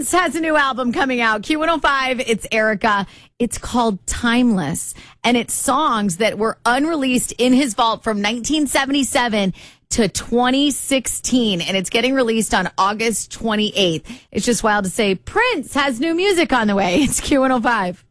Prince has a new album coming out. Q105, it's Erica. It's called Timeless. And it's songs that were unreleased in his vault from 1977 to 2016. And it's getting released on August 28th. It's just wild to say Prince has new music on the way. It's Q105.